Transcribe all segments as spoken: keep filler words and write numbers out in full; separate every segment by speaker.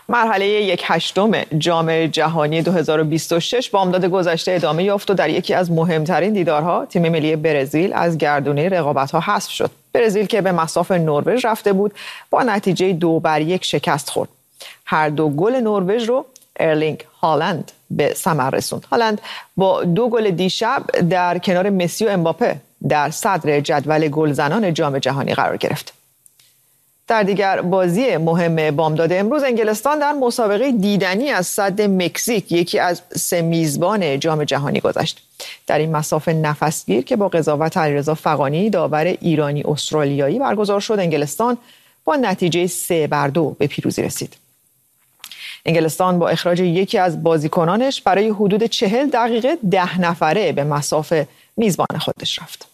Speaker 1: مرحله یک هشتم جام جهانی دو هزار و بیست و شش بامداد گذشته ادامه یافت و در یکی از مهمترین دیدارها تیم ملی برزیل از گردونه رقابت‌ها حذف شد. برزیل که به مصاف نروژ رفته بود با نتیجه دو بر یک شکست خورد. هر دو گل نروژ رو ارلینگ هالند به ثمر رسوند. هالند با دو گل دیشب در کنار مسی و امباپه در صدر جدول گلزنان جام جهانی قرار گرفت. در دیگر بازی مهم بامداد امروز انگلستان در مسابقه دیدنی از سد مکزیک یکی از سه میزبان جام جهانی گذشت. در این مسافه نفسگیر که با قضاوت علیرضا فغانی داور ایرانی استرالیایی برگزار شد، انگلستان با نتیجه سه بر دو به پیروزی رسید. انگلستان با اخراج یکی از بازیکنانش برای حدود چهل دقیقه ده نفره به مسافه میزبان خودش رفت.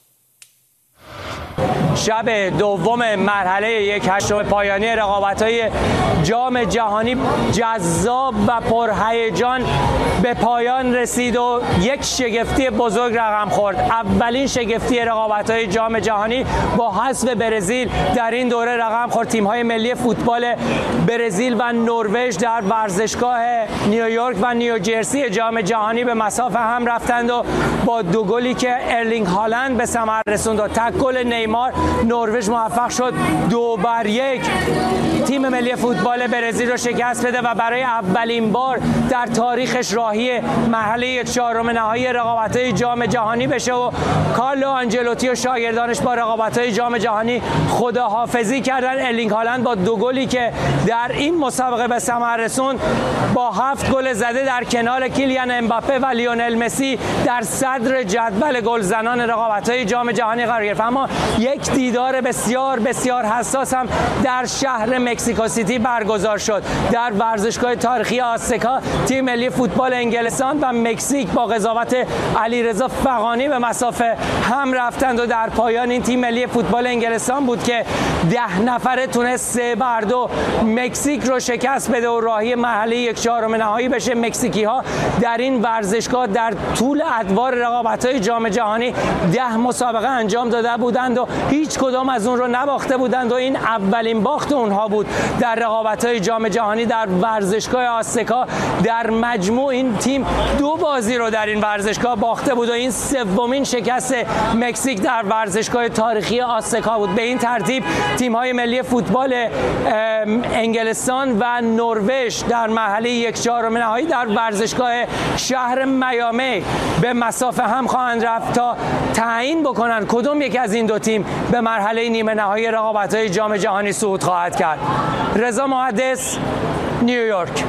Speaker 2: شب دوم مرحله یک هشتم پایانی رقابت‌های جام جهانی جذاب و پرهیجان به پایان رسید و یک شگفتی بزرگ رقم خورد. اولین شگفتی رقابت‌های جام جهانی با حذف برزیل در این دوره رقم خورد. تیم‌های ملی فوتبال برزیل و نروژ در ورزشگاه نیویورک و نیوجرسی جام جهانی به مسافه هم رفتند و با دو گلی که ارلینگ هالند به ثمر رسوند و تک گل نیمار نروژ موفق شد دو بر یک تیم ملی فوتبال برزیل رو شکست بده و برای اولین بار در تاریخش راهی مرحله چهارم نهایی رقابت‌های جام جهانی بشه و کارلو آنجلوتی و شاگردانش با رقابت‌های جام جهانی خداحافظی کردن. ارلینگ هالند با دو گلی که در این مسابقه به ثمر رسوند با هفت گل زده در کنار کیلیان امباپه و لیونل مسی در صدر جدول گلزنان رقابت‌های جام جهانی قرار گرفت. اما یک دیدار بسیار بسیار حساس هم در شهر مکزیکو سیتی برگزار شد. در ورزشگاه تاریخی آزتکا تیم ملی فوتبال انگلستان و مکزیک با قضاوت علیرضا فغانی به مسافه هم رفتند و در پایان این تیم ملی فوتبال انگلستان بود که ده نفره تونست سه بر دو مکزیک رو شکست بده و راهی مرحله یک چهارم نهایی بشه. مکزیکی ها در این ورزشگاه در طول ادوار رقابت‌های جام جهانی ده مسابقه انجام داده بودند و هیچ کدام از اون رو نباخته بودند و این اولین باخت اونها بود در رقابت‌های جام جهانی در ورزشگاه آزتکا. در مجموع این تیم دو بازی رو در این ورزشگاه باخته بود و این سومین شکست مکزیک در ورزشگاه تاریخی آزتکا بود. به این ترتیب تیم‌های ملی فوتبال انگلستان و نروژ در مرحله یک چهارم نهایی در ورزشگاه شهر میامی به مسافه هم خواهند رفت تا تعیین بکنن کدوم یک از این دو تیم به مرحله نیمه نهایی رقابت‌های جام جهانی صعود خواهد کرد. رضا محدث، نیویورک.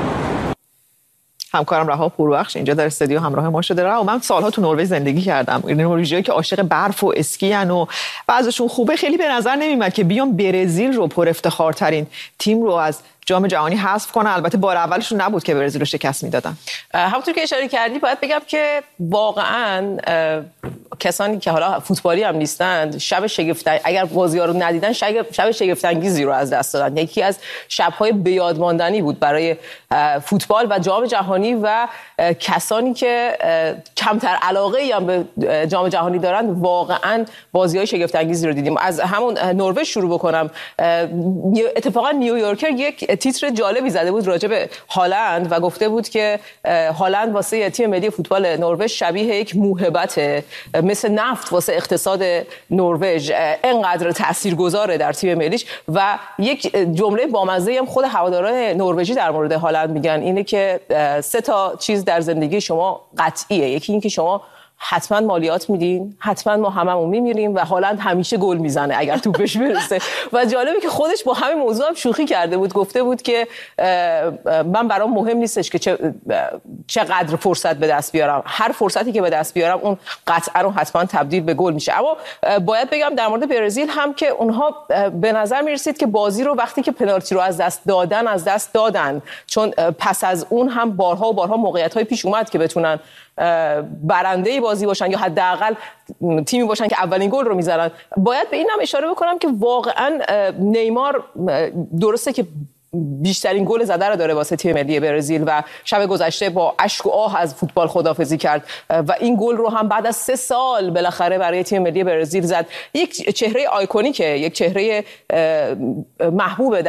Speaker 1: همکارم رها پوروبخش اینجا در استودیو همراه ما شده. رها، من سالها تو نروژ زندگی کردم. نروژیایی که عاشق برف و اسکی ان و بعضشون خوبه، خیلی به نظر نمیاد که بیان برزیل رو پر افتخارترین تیم رو از جام جهانی حذف کنن. البته بار اولشون نبود که برزیل رو شکست میدادن.
Speaker 3: همونطور که اشاره کردی باید بگم که واقعا کسانی که حالا فوتبالی هم نیستند شب شگفت اگر بازی‌ها رو ندیدن شب شگفت انگیزی رو از دست دادن. یکی از شب‌های بیاد ماندنی بود برای فوتبال و جام جهانی و کسانی که کمتر علاقه‌ای هم به جام جهانی دارند واقعا بازی‌های شگفت انگیزی رو دیدیم. از همون نروژ شروع بکنم. اتفاقا نیویورکر یک تیتر جالبی زده بود راجع به هالند و گفته بود که هالند واسه تیم ملی فوتبال نروژ شبیه یک موهبته، مثل نفت واسه اقتصاد نروژ، انقدر تاثیرگذاره در تیم ملیش. و یک جمله بامزه هم خود هواداران نروژی در مورد هالند میگن اینه که سه تا چیز در زندگی شما قطعیه. یکی این که شما حتما مالیات میدین، حتما ما هممون میمیریم و هالند همیشه گل میزنه اگر توپش برسه. و جالبه که خودش با همین موضوع هم شوخی کرده بود، گفته بود که من برام مهم نیستش که چه چقدر فرصت به دست بیارم، هر فرصتی که به دست بیارم اون قطعا رو حتما تبدیل به گل میشه. اما باید بگم در مورد برزیل هم که اونها به نظر میرسید که بازی رو وقتی که پنالتی رو از دست دادن از دست دادن، چون پس از اون هم بارها و بارها موقعیت‌های پیش اومد که بتونن برنده بازی باشن یا حداقل تیمی باشن که اولین گل رو میزنن. باید به اینم اشاره بکنم که واقعا نیمار درسته که بیشترین گل زده رو داره واسه تیم ملی برزیل و شب گذشته با اشک و آه از فوتبال خداحافظی کرد و این گل رو هم بعد از سه سال بالاخره برای تیم ملی برزیل زد. یک چهره آیکونیکه، یک چهره محبوب در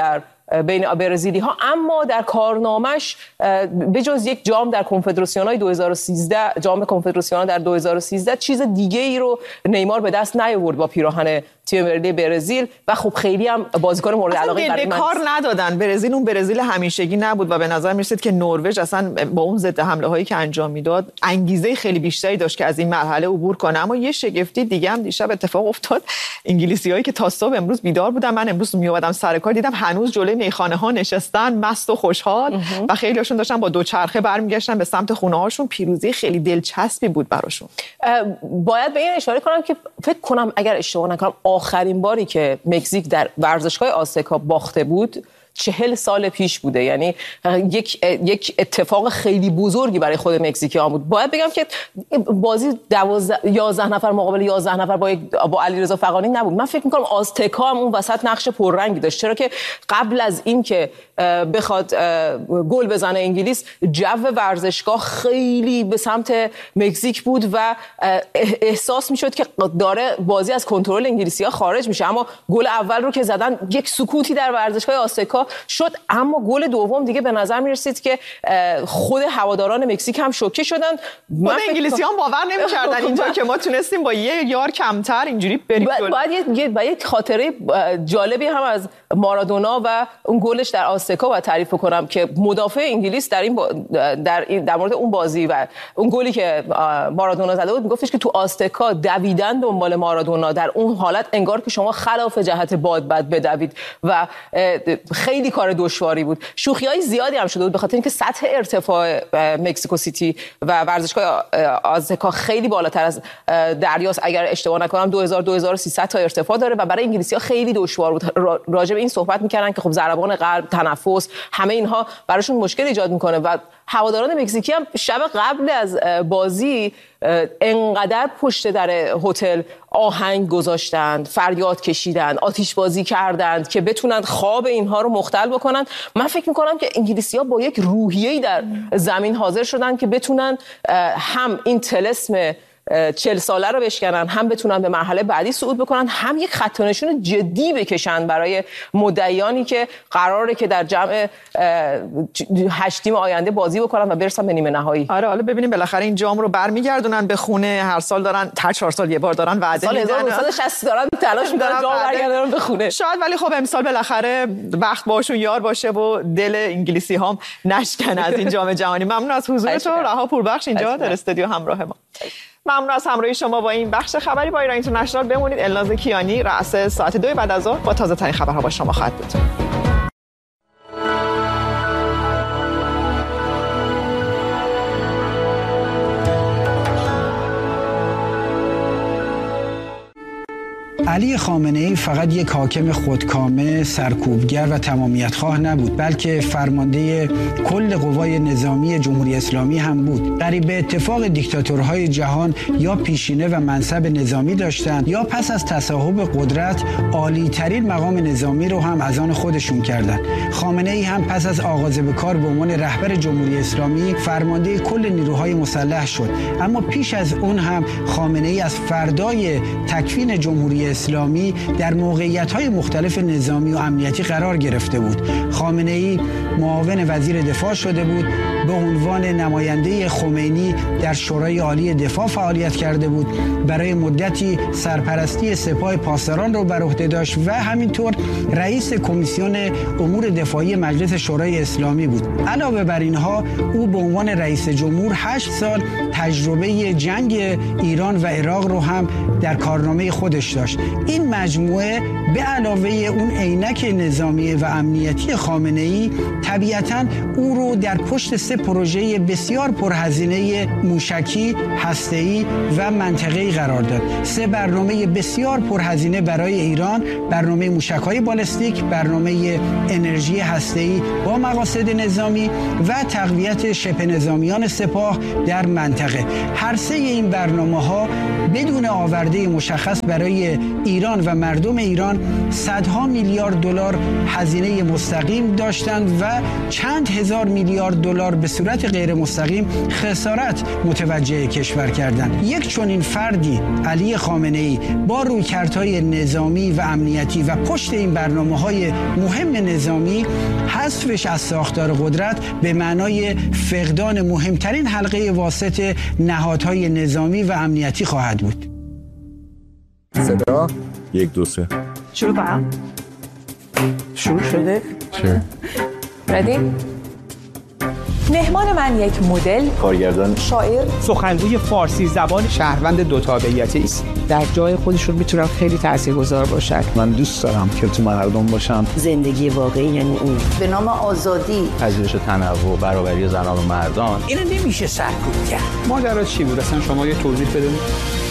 Speaker 3: بین برزیلی ها، اما در کارنامش به جز یک جام در کنفدراسیون های دو هزار و سیزده، جام کنفدراسیون در دو هزار و سیزده، چیز دیگه ای رو نیمار به دست نیاورد با پیراهن تیم ملی برزیل و خب خیلی هم بازیکن مورد علاقه برای من
Speaker 1: کار ندادن. برزیل اون برزیل همیشگی نبود و به نظر میرسید که نروژ اصلا با اون ضد حمله هایی که انجام میداد انگیزه خیلی بیشتری داشت که از این مرحله عبور کنه. اما یه شگفتی دیگه هم دیشب اتفاق افتاد. انگلیسیایی که تا صبح امروز بیدار بودن، من امروز میومدم سر کار دیدم هنوز جلوی میخانه ها نشستن مست و خوشحال و خیلیاشون داشتن با دوچرخه برمیگشتن به سمت خونه هاشون. پیروزی خیلی دلچسبی بود براشون.
Speaker 3: باید به این اشاره کنم که فکر کنم اگر اشتباه نکنم آخرین باری که مکزیک در ورزشگاه آزتکا باخته بود چهل سال پیش بوده. یعنی یک یک اتفاق خیلی بزرگی برای خود مکزیکی‌ها بود. باید بگم که بازی دوازده یازده نفر مقابل یازده نفر با با علیرضا فغانی نبود. من فکر می‌کنم آزتکا هم اون وسط نقش پررنگی داشت، چرا که قبل از این که بخواد گل بزنه انگلیس، جو ورزشگاه خیلی به سمت مکزیک بود و احساس می‌شد که داره بازی از کنترل انگلیسی‌ها خارج میشه. اما گل اول رو که زدن یک سکوتی در ورزشگاه آزتکا شد، اما گل دوم دیگه به نظر میرسید که خود هواداران مکزیک هم شوکه شدن.
Speaker 1: خود انگلیسی‌ها باور نمی‌کردن اینجا که ما تونستیم با یه یار کمتر اینجوری بریم جلو.
Speaker 3: باید یه با یک خاطره جالبی هم از مارادونا و اون گلش در آزتکا و تعریف کنم که مدافع انگلیس در این با در این در مورد اون بازی و اون گلی که مارادونا زده بود میگفتش که تو آزتکا دویدن دنبال مارادونا در اون حالت انگار که شما خلاف جهت باد بد بدوید و خیلی کار دشواری بود. شوخی‌های زیادی هم شده بود به خاطر اینکه سطح ارتفاع مکزیکو سیتی و ورزشگاه آزتکا خیلی بالاتر از دریاست. اگر اشتباه نکنم دو هزار تا دو هزار و سیصد تا ارتفاع داره و برای انگلیسی‌ها خیلی دشوار بود. راجع به این صحبت می‌کردن که خب ضربان قلب، تنفس، همه اینها براشون مشکل ایجاد می‌کنه و هواداران مکزیکی هم شب قبل از بازی انقدر پشت در هتل آهنگ گذاشتند، فریاد کشیدند، آتش بازی کردند که بتونن خواب اینها رو مختل بکنن. من فکر میکنم که انگلیسی‌ها با یک روحیه‌ای در زمین حاضر شدن که بتونن هم این طلسم چهل ساله رو بشکنن، هم بتونن به مرحله بعدی صعود بکنن، هم یک خط و نشون جدی بکشن برای مدعیانی که قراره که در جمع هشت تیم آینده بازی بکنن و برسن به نیمه نهایی.
Speaker 1: آره حالا ببینیم بالاخره این جام رو برمیگردونن به خونه. هر سال دارن، هر چهار سال یه بار دارن وعده میدن.
Speaker 3: سال هزار و نهصد و شصت دارن تلاش میکنن جام برگردونن به خونه.
Speaker 1: شاید ولی خب امسال بالاخره وقت باشون یار باشه و دل انگلیسی ها نشکنه از این جام جهانی. ممنون از حضورت و رها پوربخش اینجا در استودیو همراه ما. ممنون از همراهی شما با این بخش خبری با ایران اینترنشنال. بمونید. الناز کیانی رأس ساعت دو بعد از ظهر با تازه ترین خبرها با شما خواهد بود.
Speaker 4: علی خامنه‌ای فقط یک حاکم خودکامه، سرکوبگر و تمامیت‌خواه نبود، بلکه فرمانده کل قوای نظامی جمهوری اسلامی هم بود. قریب به اتفاق دیکتاتورهای جهان یا پیشینه و منصب نظامی داشتند یا پس از تصاحب قدرت عالی‌ترین مقام نظامی رو هم از آن خودشون کردند. خامنه‌ای هم پس از آغاز به کار به عنوان رهبر جمهوری اسلامی فرمانده کل نیروهای مسلح شد. اما پیش از اون هم خامنه‌ای از فردای تکوین جمهوری اسلامی در موقعیت‌های مختلف نظامی و امنیتی قرار گرفته بود. خامنه‌ای معاون وزیر دفاع شده بود، به عنوان نماینده خمینی در شورای عالی دفاع فعالیت کرده بود، برای مدتی سرپرستی سپاه پاسداران را بر عهده داشت و همینطور رئیس کمیسیون امور دفاعی مجلس شورای اسلامی بود. علاوه بر اینها او به عنوان رئیس جمهور هشت سال تجربه جنگ ایران و عراق رو هم در کارنامه خودش داشت. این مجموعه به علاوه اون عینک نظامی و امنیتی خامنه‌ای طبیعتاً او رو در پشت سه پروژه بسیار پرهزینه موشکی، هسته‌ای و منطقه‌ای قرار داد. سه برنامه بسیار پرهزینه برای ایران: برنامه موشک‌های بالستیک، برنامه انرژی هسته‌ای با مقاصد نظامی و تقویت شبه نظامیان سپاه در منطقه. هر سه این برنامه‌ها بدون آورده مشخص برای ایران و مردم ایران صدها میلیارد دلار هزینه مستقیم داشتند و چند هزار میلیارد دلار به صورت غیر مستقیم خسارت متوجه کشور کردند. یک چنین فردی علی خامنه‌ای با رویکردهای نظامی و امنیتی و پشت این برنامه‌های مهم نظامی، حذفش از ساختار قدرت به معنای فقدان مهمترین حلقه واسط نهادهای نظامی و امنیتی خواهد بود.
Speaker 5: صدا یک دو سه
Speaker 3: شروع کنم.
Speaker 6: شروع شده؟
Speaker 5: چه؟
Speaker 3: ردی؟
Speaker 7: مهمان من یک مدل،
Speaker 5: کارگردان،
Speaker 7: شاعر،
Speaker 6: سخنگوی فارسی زبان،
Speaker 8: شهروند دو تابعیتی است.
Speaker 6: در جای خودشون میتونن خیلی تاثیرگذار باشن.
Speaker 5: من دوست دارم که تو مردم باشم.
Speaker 9: زندگی واقعی یعنی اون
Speaker 10: به نام آزادی،
Speaker 11: پذیرش تنوع، برابری زنان و مردان.
Speaker 6: اینو نمیشه سرکوب کرد.
Speaker 8: ماجرا چی بود اصلا؟ شما یه توضیح بدید.